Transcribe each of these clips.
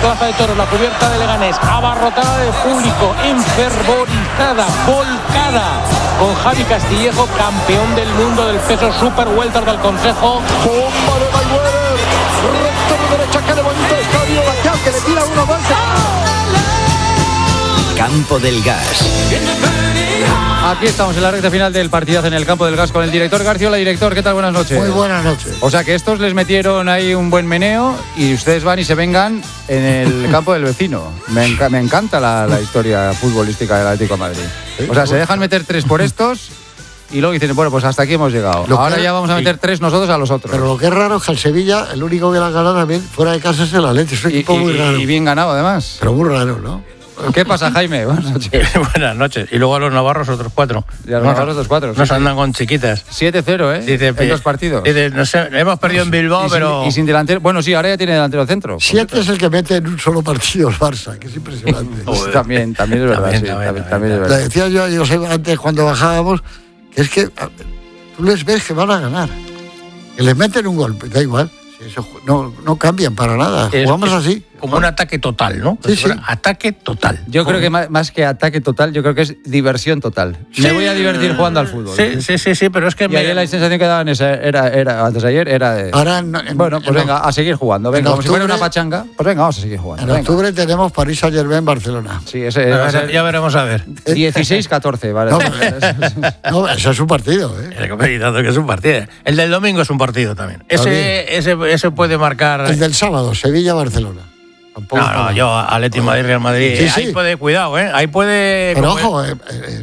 Plaza de Toros, la cubierta de Leganés, abarrotada de público, enfervorizada, volcada, con Javi Castillejo, campeón del mundo del peso super welter del Consejo. Bomba de Mayweather, recto de derecha, que le bonito estadio, Batial, que le tira uno más. Campo del Gas. Aquí estamos en la recta final del partidazo en el Campo del Gas con el director Garciola. Director, ¿qué tal? Buenas noches. Muy buenas noches. O sea que estos les metieron ahí un buen meneo y ustedes van y se vengan en el campo del vecino. Me encanta la historia futbolística del Atlético de Madrid. O sea, se dejan meter 3 por estos y luego dicen, bueno, pues hasta aquí hemos llegado. Ahora ya vamos a meter 3 nosotros a los otros. Pero lo que es raro es que el Sevilla, el único que la ha ganado también fuera de casa es el Atleti. Es un equipo muy raro. Y bien ganado además. Pero muy raro, ¿no? ¿Qué pasa, Jaime? Buenas noches. Buenas noches. Y luego a los navarros otros 4. Y a los navarros otros 4. Nos andan con chiquitas. 7-0, ¿eh? Dice, en 2 partidos. Dice, no sé, hemos perdido en Bilbao, pero... Y sin delantero. Bueno, sí, ahora ya tiene delantero centro. 7 es el que mete en un solo partido el Barça, que es impresionante. También es verdad, también es verdad. Le decía yo a José antes cuando bajábamos, que es que tú les ves que van a ganar. Que les meten un golpe, da igual. Eso no cambian para nada. Jugamos así. Como un ataque total, ¿no? Sí, sí. Ataque total. Yo creo que más que ataque total, yo creo que es diversión total. Sí. Me voy a divertir jugando al fútbol. Sí, pero es que... Y ayer la sensación que daban era antes de ayer era de... Ahora bueno, pues venga, a seguir jugando. Venga, como si fuera una pachanga, pues venga, vamos a seguir jugando. En octubre tenemos París Saint-Germain Barcelona. Sí, ese ya veremos a ver. 16-14, vale. No, eso es un partido, ¿eh? Que es un partido. El del domingo es un partido también. Ese puede marcar... El del sábado, Sevilla-Barcelona. No, yo Atleti Madrid, Real Madrid. Sí. Ahí puede, cuidado, ¿eh? Ahí puede... Pero ojo, en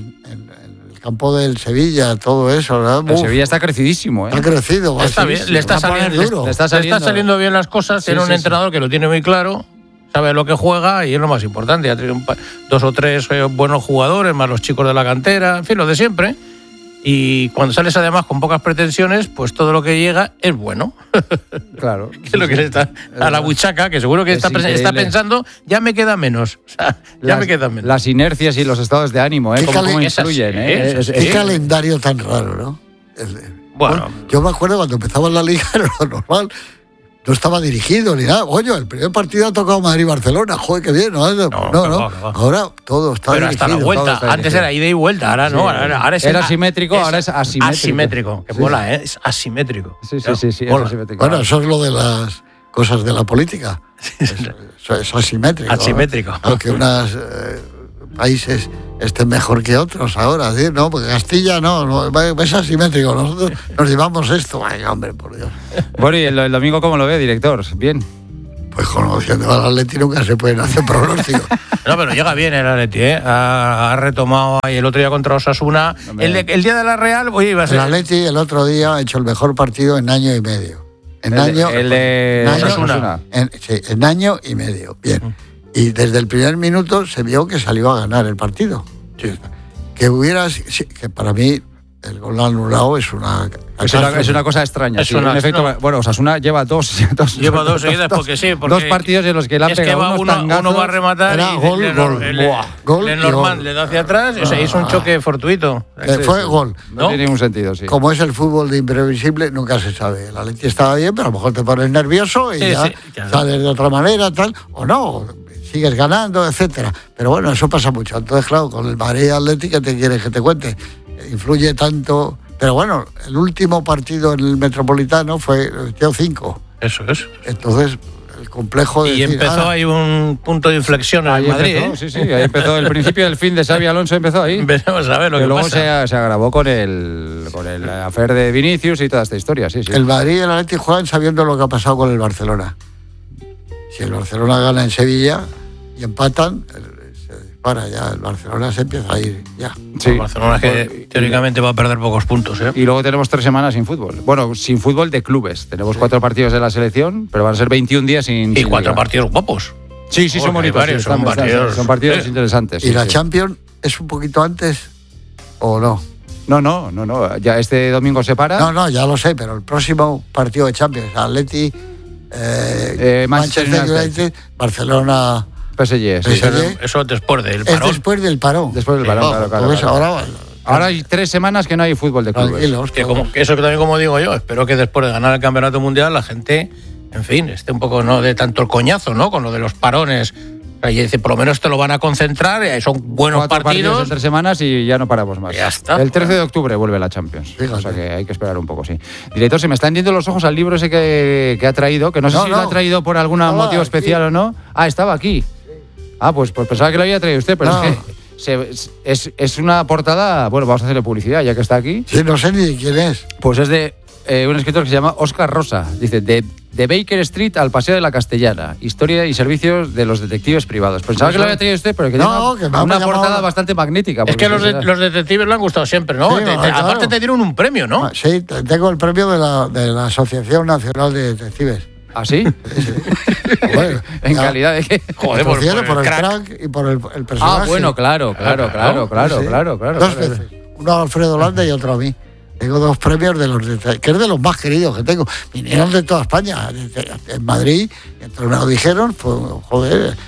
el campo del Sevilla, todo eso, ¿verdad? El Sevilla está crecidísimo, ¿eh? Ha crecido. Está bien, le está saliendo bien las cosas. Tiene un entrenador que lo tiene muy claro, sabe lo que juega y es lo más importante. Ha tenido 2 o 3 buenos jugadores, más los chicos de la cantera, en fin, lo de siempre. Y cuando sales además con pocas pretensiones, pues todo lo que llega es bueno. Claro. Que es lo que le está a la buchaca, que seguro que está pensando, ya me queda menos. O sea, me queda menos. Las inercias y los estados de ánimo, ¿eh? Cómo influyen, ¿eh? Qué calendario tan raro, ¿no? Bueno, yo me acuerdo cuando empezaba la liga, era lo normal. No estaba dirigido ni nada. Oye, el primer partido ha tocado Madrid-Barcelona. Joder, qué bien. No. Ahora todo está pero dirigido. hasta la vuelta. Antes era ida y vuelta. Ahora no. Ahora era simétrico, ahora es asimétrico. Asimétrico. Que mola, ¿eh? Es asimétrico. Sí, es asimétrico. Bueno, eso es lo de las cosas de la política. Eso es asimétrico. Asimétrico. ¿no? Aunque unos países estén mejor que otros ahora, ¿sí? ¿No? Porque Castilla no, es asimétrico. Nosotros nos llevamos esto. Ay, hombre, por Dios. Bueno, ¿y el domingo cómo lo ve, director? ¿Bien? Pues conociendo al Atleti nunca se pueden hacer pronósticos. No, pero llega bien el Atleti, ¿eh? Ha retomado ahí el otro día contra Osasuna. El día de la Real, oye, iba a ser... El Atleti el otro día ha hecho el mejor partido en año y medio. En año y medio. Bien. Y desde el primer minuto se vio que salió a ganar el partido. Sí. Que para mí el gol anulado es una cosa extraña. Bueno, Osasuna lleva dos seguidas porque sí. Porque 2 partidos en los que le han pegado uno va a rematar y Lenormand le da hacia atrás y se hizo un choque fortuito. Fue gol. No tiene ningún sentido, sí. Como es el fútbol de imprevisible, nunca se sabe. El Atleti estaba bien, pero a lo mejor te pones nervioso y claro. Sales de otra manera, tal, o no, sigues ganando, etcétera. Pero bueno, eso pasa mucho. Entonces, claro, con el Madrid Atleti, ¿qué te quieres que te cuente? Influye tanto. Pero bueno, el último partido en el Metropolitano fue 5. Eso es. Entonces, el complejo de... Y empezó ahí un punto de inflexión en Madrid. Sí, ahí empezó el principio del fin de Xabi Alonso, empezó ahí. Veremos a ver lo que luego pasa. se agravó con el afer de Vinicius y toda esta historia, sí. El Madrid y el Atleti juegan sabiendo lo que ha pasado con el Barcelona. Si el Barcelona gana en Sevilla y empatan, ya el Barcelona se empieza a ir ya. Sí. El Barcelona que teóricamente va a perder pocos puntos, ¿eh? Y luego tenemos 3 semanas sin fútbol. Bueno, sin fútbol de clubes. Tenemos 4 partidos de la selección, pero van a ser 21 días sin... Y 4 partidos guapos. Sí, son bonitos. Son partidos interesantes. ¿Y la Champions es un poquito antes o no? No. Ya este domingo se para. No, ya lo sé, pero el próximo partido de Champions, Atleti, Manchester United, Barcelona... PSG. Eso después del parón. Es después del parón. Claro. Ahora hay 3 semanas que no hay fútbol de clubes. Eso también, como digo yo, espero que después de ganar el Campeonato Mundial la gente en fin, esté un poco no de tanto el coñazo, ¿no? Con lo de los parones. Y dice, por lo menos te lo van a concentrar, son buenos 4 partidos en 3 semanas y ya no paramos más. Ya está. El 13 de octubre vuelve la Champions. Fíjate. O sea que hay que esperar un poco, sí. Director, se me están yendo los ojos al libro ese que ha traído, que no sé si lo ha traído por algún motivo especial o no. Ah, estaba aquí. Pues pensaba que lo había traído usted, pero es que es una portada. Bueno, vamos a hacerle publicidad ya que está aquí. Sí, no sé ni quién es. Pues es de un escritor que se llama Óscar Rosa. Dice, de Baker Street al Paseo de la Castellana, historia y servicios de los detectives privados. Pensaba que lo había traído usted, pero que tiene una portada bastante magnífica. Es que los detectives le han gustado siempre, ¿no? Sí, aparte te dieron un premio, ¿no? Sí, tengo el premio de la Asociación Nacional de Detectives. ¿Ah, sí? Sí. Bueno, ¿En calidad de qué? Joder, por el crack y por el personaje. Ah, bueno, claro. Dos veces. Uno a Alfredo Landa y otro a mí. Tengo 2 premios que es de los más queridos que tengo. Vinieron de toda España, en Madrid, entonces me lo dijeron, pues, joder,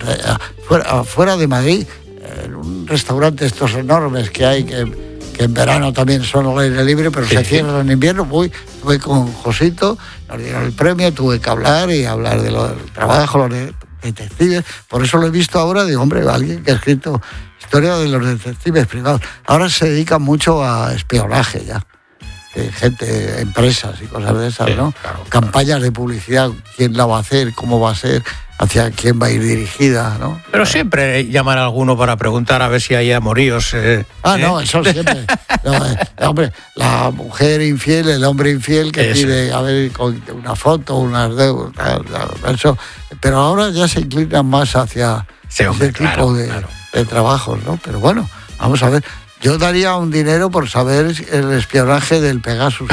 fuera de Madrid, en un restaurante estos enormes que hay, que en verano también son al aire libre, pero se cierran en invierno. Estuve con Josito, nos dieron el premio, tuve que hablar de lo del trabajo, los detectives. Por eso lo he visto ahora, digo, hombre, alguien que ha escrito historia de los detectives privados. Ahora se dedican mucho a espionaje ya. Gente, empresas y cosas de esas, ¿no? Claro. Campañas de publicidad, quién la va a hacer, cómo va a ser, hacia quién va a ir dirigida, ¿no? Pero siempre llaman a alguno para preguntar a ver si hay amoríos. No, eso siempre. No, hombre, la mujer infiel, el hombre infiel que pide, a ver, con una foto, unas deudas, eso. Pero ahora ya se inclinan más hacia ese tipo de trabajos, ¿no? Pero bueno, vamos a ver. Yo daría un dinero por saber el espionaje del Pegasus.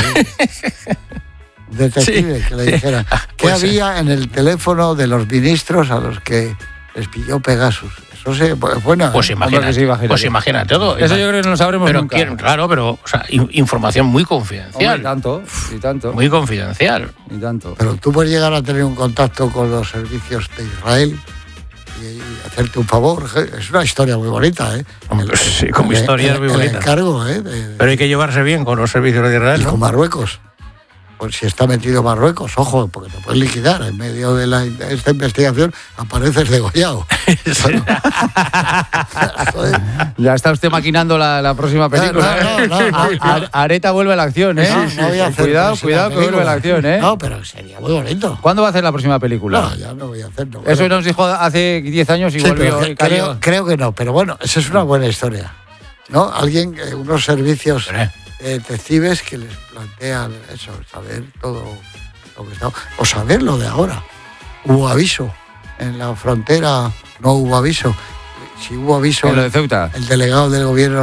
Detective, que le dijeran qué había en el teléfono de los ministros a los que les pilló Pegasus. Eso sí, bueno. Pues imagínate todo. Eso yo creo que no lo sabremos nunca. Claro, pero información muy confidencial. Y tanto. Muy confidencial. Y tanto. Pero tú puedes llegar a tener un contacto con los servicios de Israel y hacerte un favor. Es una historia muy bonita, ¿eh? Sí, como historia es muy bonita. El encargo, pero hay que llevarse bien con los servicios de Israel, y ¿no? con Marruecos. Pues si está metido Marruecos, ojo, porque te puedes liquidar. En medio de esta investigación apareces degollado. Ya está usted maquinando la próxima película. No. Areta vuelve a la acción, ¿eh? No voy a hacer Cuidado que vuelve a la acción, ¿eh? No, pero sería muy bonito. ¿Cuándo va a hacer la próxima película? No, ya no voy a hacerlo. Eso nos dijo hace 10 años y volvió. Creo que no, pero bueno, esa es una buena historia, ¿no? Unos servicios detectives que les plantean eso, saber todo lo que está, o saber lo de ahora. Hubo aviso en la frontera, no hubo aviso. Si hubo aviso, en lo de Ceuta, el delegado del gobierno